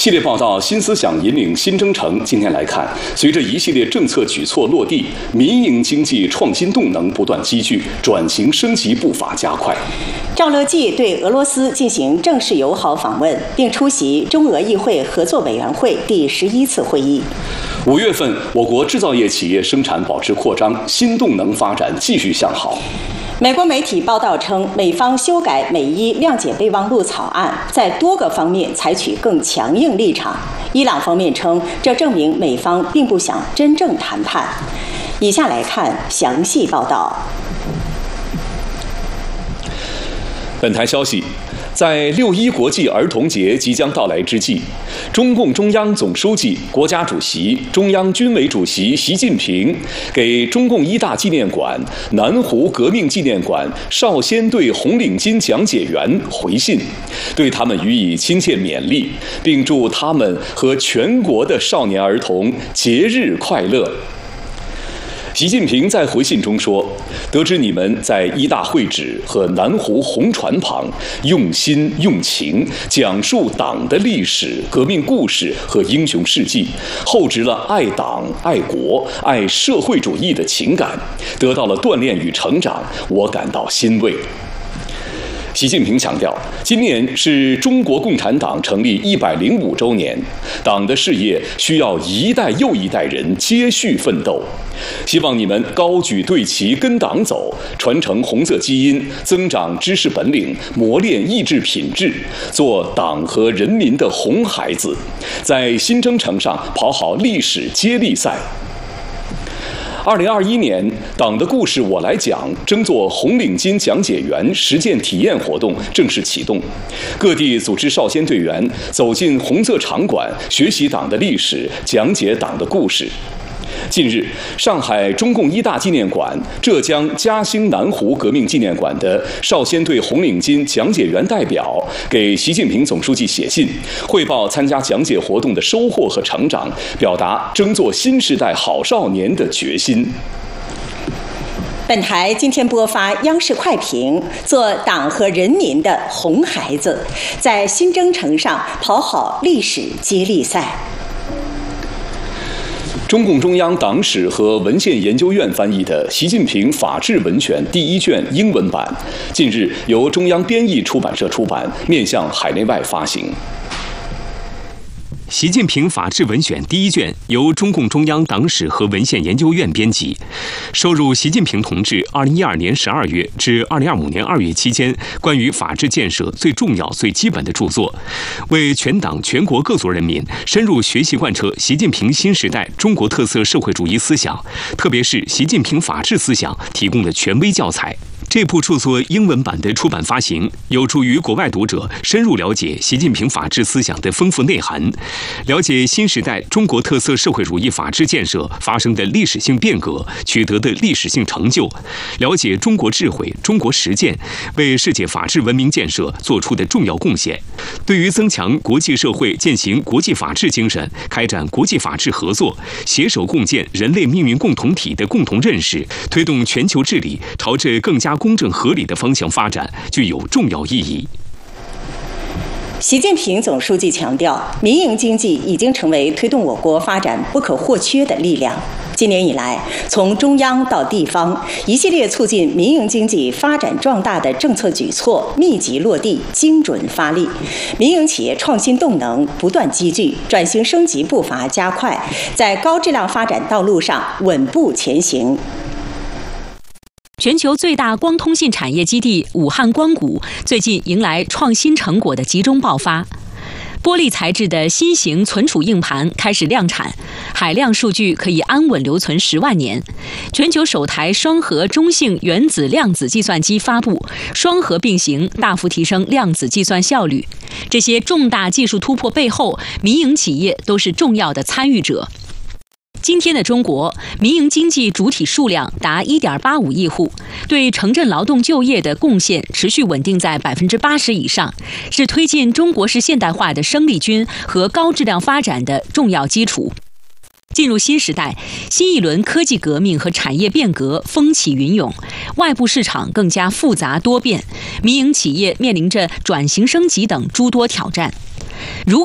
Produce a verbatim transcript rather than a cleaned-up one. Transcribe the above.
系列报道新思想引领新征程。今天来看，随着一系列政策举措落地，民营经济创新动能不断积聚，转型升级步伐加快。 赵乐际对俄罗斯进行正式友好访问，并出席中俄议会合作委员会第十一次会议。 五月份，我国制造业企业生产保持扩张，新动能发展继续向好。 美国媒体报道称，美方修改美伊谅解备忘录草案，在多个方面采取更强硬立场。伊朗方面称，这证明美方并不想真正谈判。以下来看详细报道。 本台消息，在六一国际儿童节即将到来之际，中共中央总书记、国家主席、中央军委主席习近平给中共一大纪念馆、南湖革命纪念馆少先队红领巾讲解员回信，对他们予以亲切勉励，并祝他们和全国的少年儿童节日快乐。习近平在回信中说，得知你们在一大会址和南湖红船旁用心用情讲述党的历史、革命故事和英雄事迹，厚植了爱党、爱国、爱社会主义的情感，得到了锻炼与成长，我感到欣慰。习近平强调，今年是中国共产党成立一百零五周年，党的事业需要一代又一代人接续奋斗。希望你们高举队旗跟党走，传承红色基因，增长知识本领，磨练意志品质，做党和人民的红孩子，在新征程上跑好历史接力赛。二零二一年，党的故事我来讲争做红领巾讲解员实践体验活动正式启动，各地组织少先队员走进红色场馆，学习党的历史，讲解党的故事。近日，上海中共一大纪念馆、浙江嘉兴南湖革命纪念馆的少先队红领巾讲解员代表给习近平总书记写信，汇报参加讲解活动的收获和成长，表达争做新时代好少年的决心。 本台今天播发央视快评，做党和人民的红孩子，在新征程上跑好历史接力赛。 中共中央党史和文献研究院翻译的《习近平法治文选》第一卷英文版，近日由中央编译出版社出版，面向海内外发行。 习近平法治文选第一卷由中共中央党史和文献研究院编辑，收录习近平同志二零一二年十二月至二零二五年二月期间关于法治建设最重要、最基本的著作，为全党全国各族人民深入学习贯彻习近平新时代中国特色社会主义思想，特别是习近平法治思想提供了权威教材。这部著作英文版的出版发行，有助于国外读者深入了解习近平法治思想的丰富内涵，了解新时代中国特色社会主义法治建设发生的历史性变革、取得的历史性成就，了解中国智慧、中国实践为世界法治文明建设做出的重要贡献，对于增强国际社会践行国际法治精神、开展国际法治合作、携手共建人类命运共同体的共同认识，推动全球治理朝着更加公正合理的方向发展，具有重要意义。 习近平总书记强调，民营经济已经成为推动我国发展不可或缺的力量。今年以来，从中央到地方，一系列促进民营经济发展壮大的政策举措密集落地、精准发力，民营企业创新动能不断积聚，转型升级步伐加快，在高质量发展道路上稳步前行。 全球最大光通信产业基地武汉光谷最近迎来创新成果的集中爆发。玻璃材质的新型存储硬盘开始量产，海量数据可以安稳留存十万年。全球首台双核中性原子量子计算机发布，双核并行，大幅提升量子计算效率。这些重大技术突破背后，民营企业都是重要的参与者。今天的中国，民营经济主体数量达 一点八五亿户，对城镇劳动就业的贡献持续稳定在百分之八十以上，是推进中国式现代化的生力军和高质量发展的重要基础。进入新时代，新一轮科技革命和产业变革风起云涌，外部市场更加复杂多变，民营企业面临着转型升级等诸多挑战。如